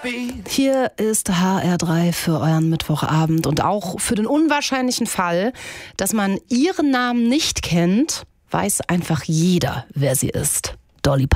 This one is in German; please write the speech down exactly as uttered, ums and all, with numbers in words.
Hier ist H R drei für euren Mittwochabend und auch für den unwahrscheinlichen Fall, dass man ihren Namen nicht kennt, weiß einfach jeder, wer sie ist. Dolly